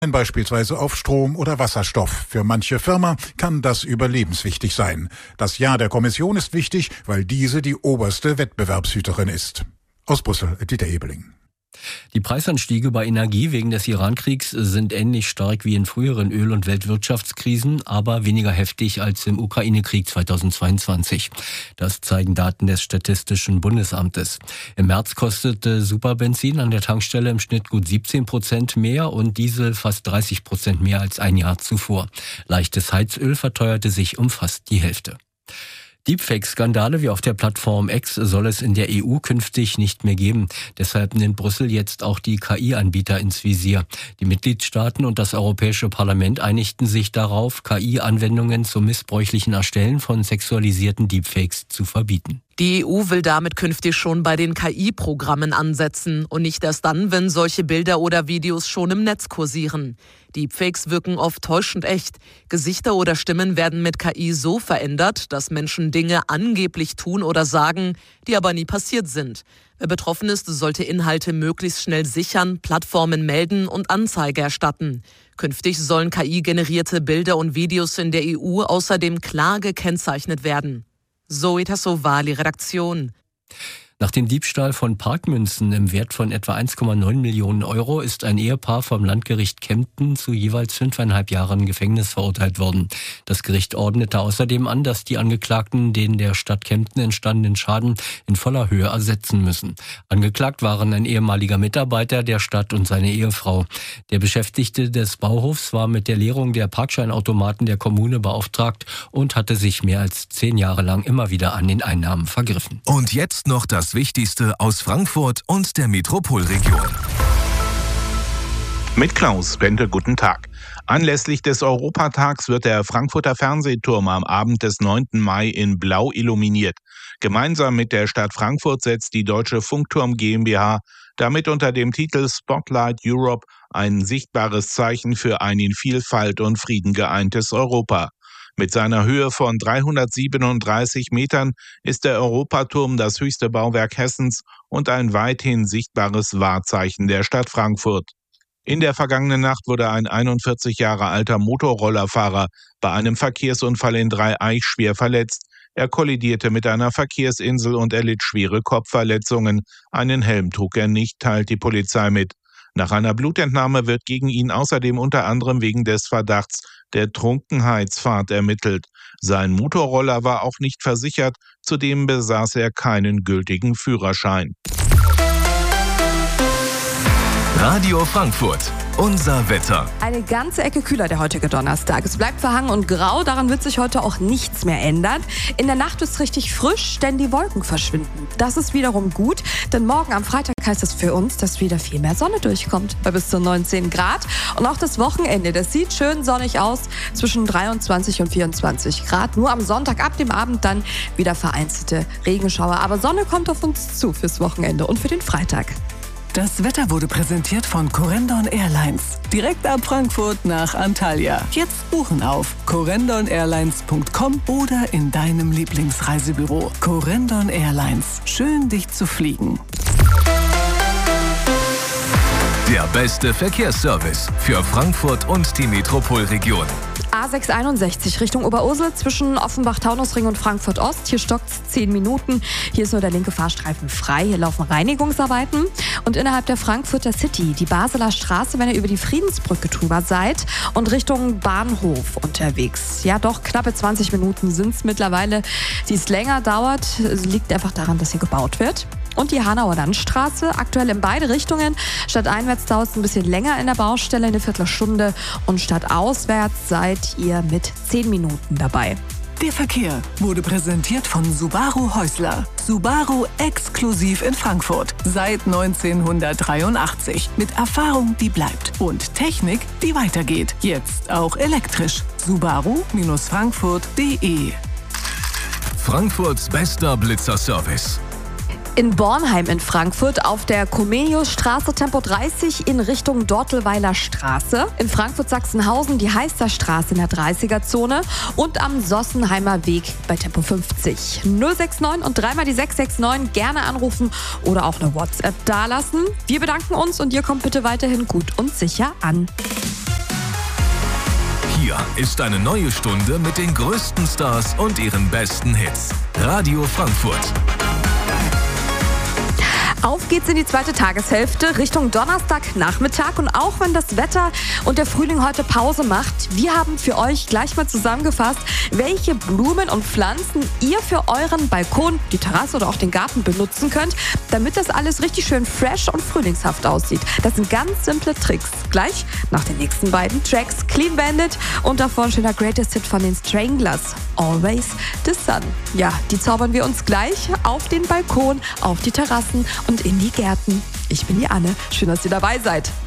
beispielsweise auf Strom oder Wasserstoff. Für manche Firma kann das überlebenswichtig sein. Das Ja der Kommission ist wichtig, weil diese die oberste Wettbewerbshüterin ist. Aus Brüssel, Dieter Ebeling. Die Preisanstiege bei Energie wegen des Iran-Kriegs sind ähnlich stark wie in früheren Öl- und Weltwirtschaftskrisen, aber weniger heftig als im Ukraine-Krieg 2022. Das zeigen Daten des Statistischen Bundesamtes. Im März kostete Superbenzin an der Tankstelle im Schnitt gut 17% mehr und Diesel fast 30% mehr als ein Jahr zuvor. Leichtes Heizöl verteuerte sich um fast die Hälfte. Deepfake-Skandale wie auf der Plattform X soll es in der EU künftig nicht mehr geben. Deshalb nimmt Brüssel jetzt auch die KI-Anbieter ins Visier. Die Mitgliedstaaten und das Europäische Parlament einigten sich darauf, KI-Anwendungen zum missbräuchlichen Erstellen von sexualisierten Deepfakes zu verbieten. Die EU will damit künftig schon bei den KI-Programmen ansetzen und nicht erst dann, wenn solche Bilder oder Videos schon im Netz kursieren. Deepfakes wirken oft täuschend echt. Gesichter oder Stimmen werden mit KI so verändert, dass Menschen Dinge angeblich tun oder sagen, die aber nie passiert sind. Wer betroffen ist, sollte Inhalte möglichst schnell sichern, Plattformen melden und Anzeige erstatten. Künftig sollen KI-generierte Bilder und Videos in der EU außerdem klar gekennzeichnet werden. Zoe Tassovali, Redaktion. Nach dem Diebstahl von Parkmünzen im Wert von etwa 1,9 Millionen Euro ist ein Ehepaar vom Landgericht Kempten zu jeweils 5,5 Jahren Gefängnis verurteilt worden. Das Gericht ordnete außerdem an, dass die Angeklagten den der Stadt Kempten entstandenen Schaden in voller Höhe ersetzen müssen. Angeklagt waren ein ehemaliger Mitarbeiter der Stadt und seine Ehefrau. Der Beschäftigte des Bauhofs war mit der Leerung der Parkscheinautomaten der Kommune beauftragt und hatte sich mehr als 10 Jahre lang immer wieder an den Einnahmen vergriffen. Und jetzt noch das Wichtigste aus Frankfurt und der Metropolregion. Mit Klaus Bente, guten Tag. Anlässlich des Europatags wird der Frankfurter Fernsehturm am Abend des 9. Mai in Blau illuminiert. Gemeinsam mit der Stadt Frankfurt setzt die Deutsche Funkturm GmbH damit unter dem Titel Spotlight Europe ein sichtbares Zeichen für ein in Vielfalt und Frieden geeintes Europa. Mit seiner Höhe von 337 Metern ist der Europaturm das höchste Bauwerk Hessens und ein weithin sichtbares Wahrzeichen der Stadt Frankfurt. In der vergangenen Nacht wurde ein 41 Jahre alter Motorrollerfahrer bei einem Verkehrsunfall in Dreieich schwer verletzt. Er kollidierte mit einer Verkehrsinsel und erlitt schwere Kopfverletzungen. Einen Helm trug er nicht, teilt die Polizei mit. Nach einer Blutentnahme wird gegen ihn außerdem unter anderem wegen des Verdachts der Trunkenheitsfahrt ermittelt. Sein Motorroller war auch nicht versichert, zudem besaß er keinen gültigen Führerschein. Radio Frankfurt, unser Wetter. Eine ganze Ecke kühler der heutige Donnerstag. Es bleibt verhangen und grau, daran wird sich heute auch nichts mehr ändern. In der Nacht ist es richtig frisch, denn die Wolken verschwinden. Das ist wiederum gut, denn morgen am Freitag heißt es für uns, dass wieder viel mehr Sonne durchkommt, bei bis zu 19 Grad. Und auch das Wochenende, das sieht schön sonnig aus, zwischen 23 und 24 Grad. Nur am Sonntag ab dem Abend dann wieder vereinzelte Regenschauer. Aber Sonne kommt auf uns zu fürs Wochenende und für den Freitag. Das Wetter wurde präsentiert von Corendon Airlines. Direkt ab Frankfurt nach Antalya. Jetzt buchen auf corendon-airlines.com oder in deinem Lieblingsreisebüro. Corendon Airlines. Schön, dich zu fliegen. Der beste Verkehrsservice für Frankfurt und die Metropolregion. A661 Richtung Oberursel zwischen Offenbach-Taunusring und Frankfurt-Ost. Hier stockt's 10 Minuten. Hier ist nur der linke Fahrstreifen frei. Hier laufen Reinigungsarbeiten. Und innerhalb der Frankfurter City, die Basler Straße, wenn ihr über die Friedensbrücke drüber seid und Richtung Bahnhof unterwegs. Ja, doch, knappe 20 Minuten sind's mittlerweile. Die es länger dauert, liegt einfach daran, dass hier gebaut wird. Und die Hanauer Landstraße, aktuell in beide Richtungen. Stadteinwärts dauert es ein bisschen länger in der Baustelle, eine Viertelstunde. Und stadtauswärts seid ihr mit 10 Minuten dabei. Der Verkehr wurde präsentiert von Subaru Häusler. Subaru exklusiv in Frankfurt. Seit 1983. Mit Erfahrung, die bleibt. Und Technik, die weitergeht. Jetzt auch elektrisch. Subaru-Frankfurt.de. Frankfurts bester Blitzerservice. In Bornheim in Frankfurt auf der Comeniusstraße Tempo 30 in Richtung Dortelweiler Straße. In Frankfurt-Sachsenhausen die Heisterstraße in der 30er-Zone und am Sossenheimer Weg bei Tempo 50. 069 und dreimal die 669 gerne anrufen oder auch eine WhatsApp dalassen. Wir bedanken uns und ihr kommt bitte weiterhin gut und sicher an. Hier ist eine neue Stunde mit den größten Stars und ihren besten Hits. Radio Frankfurt. Auf geht's in die zweite Tageshälfte Richtung Donnerstagnachmittag. Und auch wenn das Wetter und der Frühling heute Pause macht, wir haben für euch gleich mal zusammengefasst, welche Blumen und Pflanzen ihr für euren Balkon, die Terrasse oder auch den Garten benutzen könnt, damit das alles richtig schön fresh und frühlingshaft aussieht. Das sind ganz simple Tricks. Gleich nach den nächsten beiden Tracks Clean Bandit und davor ein schöner Greatest Hit von den Stranglers, Always the Sun. Ja, die zaubern wir uns gleich auf den Balkon, auf die Terrassen und in die Gärten. Ich bin die Anne. Schön, dass ihr dabei seid.